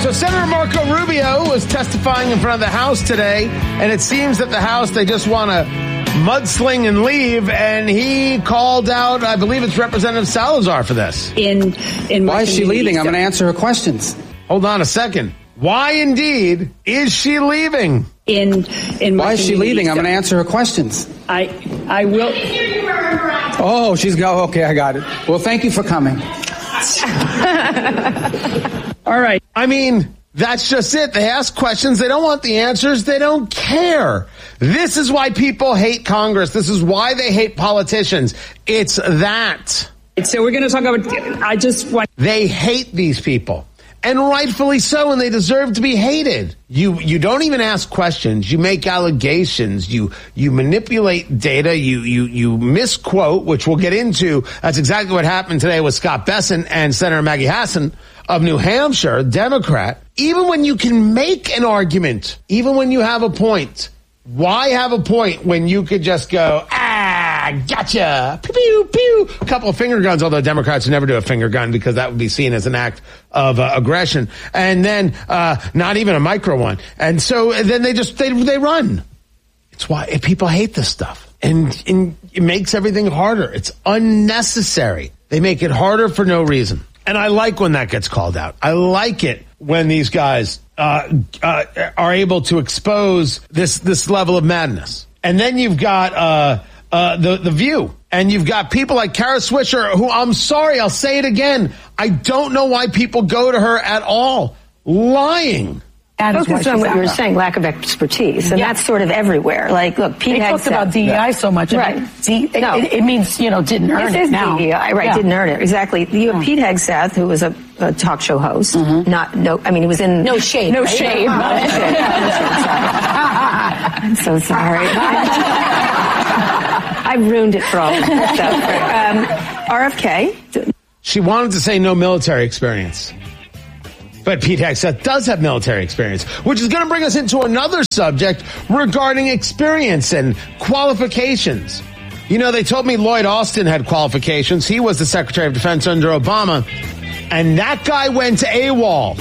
So Senator Marco Rubio was testifying in front of the House today, and it seems that the House, they just want to mudsling and leave, and he called out, I believe it's Representative Salazar for this. Why is she leaving? I'm going to answer her questions. Hold on a second. Why indeed is she leaving? Why is she leaving? I'm going to answer her questions. I will. Oh, okay, I got it. Well, thank you for coming. All right. I mean, that's just it. They ask questions. They don't want the answers. They don't care. This is why people hate Congress. This is why they hate politicians. It's that. So we're going to talk about, They hate these people. And rightfully so, and they deserve to be hated. You don't even ask questions. You make allegations. You manipulate data. You misquote, which we'll get into. That's exactly what happened today with Scott Bessent and Senator Maggie Hassan of New Hampshire, Democrat. Even when you can make an argument, even when you have a point, why have a point when you could just go, gotcha, pew, pew, pew, a couple of finger guns, although Democrats never do a finger gun because that would be seen as an act of aggression, and then not even a micro one. And so then they run. It's why people hate this stuff, and it makes everything harder. It's unnecessary. They make it harder for no reason. And I like when that gets called out. I like it when these guys are able to expose this level of madness. And then you've got the View, and you've got people like Kara Swisher, who, I'm sorry, I'll say it again, I don't know why people go to her at all. Lying. Focus on what you were saying, lack of expertise, and that's sort of everywhere. Like, look, Pete Hegseth talked about DEI so much, right? It means didn't earn it now. DEI, right? Yeah. Didn't earn it exactly. You have Pete Hegseth, who was a talk show host. Mm-hmm. He was in no shade. No shade. I'm so sorry. I ruined it for all of you. RFK. She wanted to say no military experience. But Pete Hegseth does have military experience, which is going to bring us into another subject regarding experience and qualifications. You know, they told me Lloyd Austin had qualifications. He was the Secretary of Defense under Obama, and that guy went to AWOL.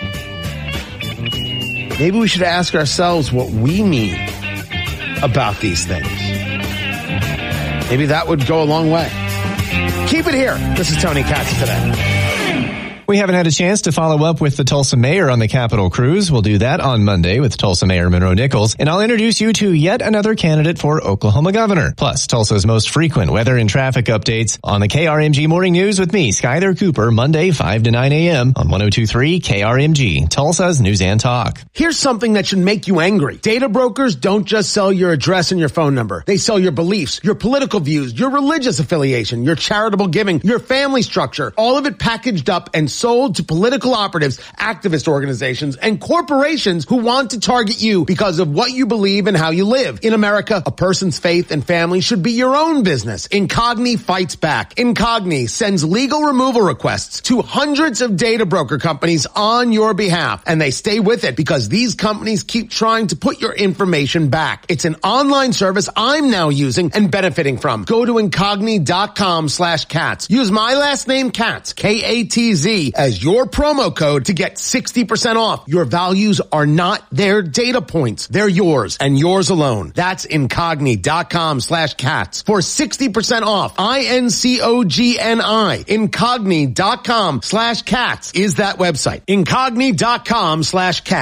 Maybe we should ask ourselves what we mean about these things. Maybe that would go a long way. Keep it here. This is Tony Katz today. We haven't had a chance to follow up with the Tulsa mayor on the Capitol cruise. We'll do that on Monday with Tulsa Mayor Monroe Nichols, and I'll introduce you to yet another candidate for Oklahoma governor. Plus, Tulsa's most frequent weather and traffic updates on the KRMG Morning News with me, Skyler Cooper, Monday 5 to 9 a.m. on 102.3 KRMG, Tulsa's News and Talk. Here's something that should make you angry. Data brokers don't just sell your address and your phone number. They sell your beliefs, your political views, your religious affiliation, your charitable giving, your family structure, all of it packaged up and sold to political operatives, activist organizations, and corporations who want to target you because of what you believe and how you live. In America, a person's faith and family should be your own business. Incogni fights back. Incogni sends legal removal requests to hundreds of data broker companies on your behalf, and they stay with it because these companies keep trying to put your information back. It's an online service I'm now using and benefiting from. Go to incogni.com/cats. Use my last name, Katz, K-A-T-Z, as your promo code to get 60% off. Your values are not their data points. They're yours and yours alone. That's incogni.com/cats for 60% off. INCOGNI. Incogni.com/cats is that website. Incogni.com/cats.